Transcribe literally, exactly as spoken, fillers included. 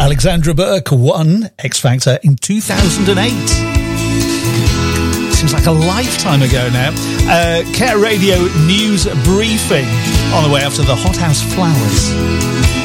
Alexandra Burke won X Factor in two thousand eight. Seems like a lifetime ago now. Uh, Care Radio News Briefing on the way after the Hothouse Flowers.